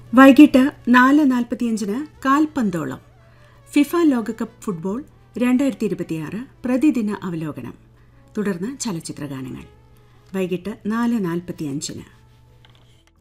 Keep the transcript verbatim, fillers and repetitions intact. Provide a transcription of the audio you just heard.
വൈകിട്ട് നാല് നാൽപ്പത്തിയഞ്ചിന് കാൽപന്തോളം ഫിഫ ലോകകപ്പ് ഫുട്ബോൾ രണ്ടായിരത്തി ഇരുപത്തിയാറ് പ്രതിദിന അവലോകനം. തുടർന്ന് ചലച്ചിത്രഗാനങ്ങൾ. വൈകിട്ട് നാല് നാൽപ്പത്തിയഞ്ചിന്